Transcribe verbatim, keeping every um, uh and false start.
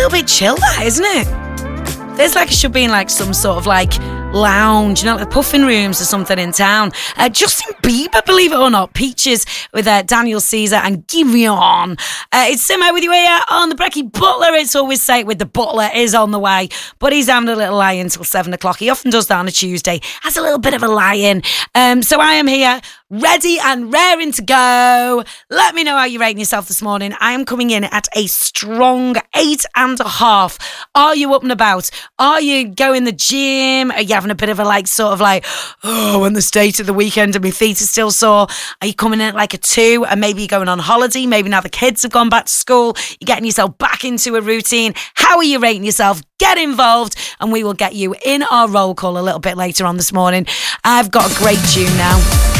little bit chill, that, isn't it? Feels like it should be in like some sort of like lounge, you know, like the puffin rooms or something in town. Uh, Justin Bieber, believe it or not, Peaches with uh, Daniel Caesar and Giveon. Uh, it's Simo with you here on the Brekkie. Butler, it's always say with the Butler is on the way, but he's having a little lie until seven o'clock. He often does that on a Tuesday, has a little bit of a lie-in. Um, so I am here, ready and raring to go. Let me know how you're rating yourself this morning. I am coming in at a strong eight and a half. Are you up and about? Are you going the gym? Are you having a bit of a like sort of like, oh, when the state of the weekend and my feet are still sore? Are you coming in at like a two and maybe you're going on holiday? Maybe now the kids have gone back to school. You're getting yourself back into a routine. How are you rating yourself? Get involved and we will get you in our roll call a little bit later on this morning. I've got a great tune now.